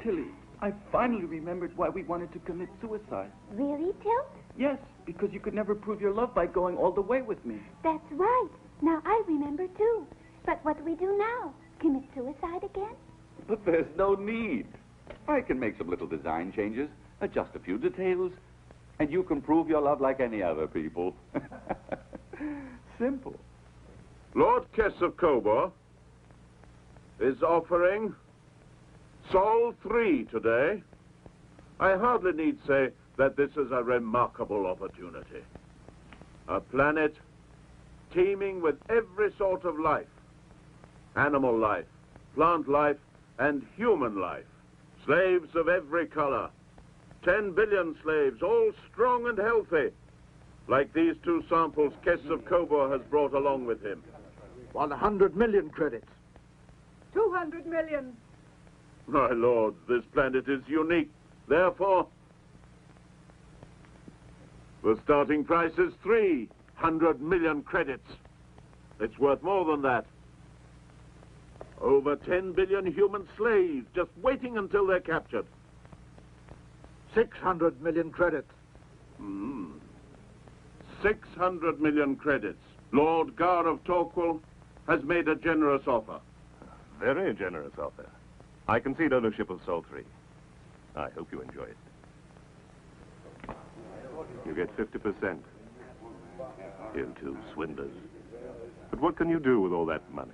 Tilly, I finally remembered why we wanted to commit suicide. Really, Tilt? Yes, because you could never prove your love by going all the way with me. That's right. Now I remember, too. But what do we do now? Commit suicide again? But there's no need. I can make some little design changes, adjust a few details, and you can prove your love like any other people. Simple. Lord Kess of Cobor is offering Sol 3 today. I hardly need say that this is a remarkable opportunity. A planet teeming with every sort of life. Animal life, plant life, and human life. Slaves of every color. 10 billion slaves, all strong and healthy, like these two samples Kess of Cobor has brought along with him. 100 million credits. 200 million. My lords, this planet is unique. Therefore, the starting price is 300 million credits. It's worth more than that. Over 10 billion human slaves just waiting until they're captured. 600 million credits. 600 million credits. Lord Gar of Torquil has made a generous offer. Very generous offer. I concede ownership of Sol 3. I hope you enjoy it. You get 50%. You two swindlers. But what can you do with all that money?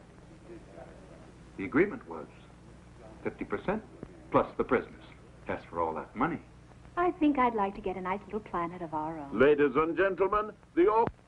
The agreement was 50% plus the prisoners. As for all that money. I think I'd like to get a nice little planet of our own. Ladies and gentlemen, the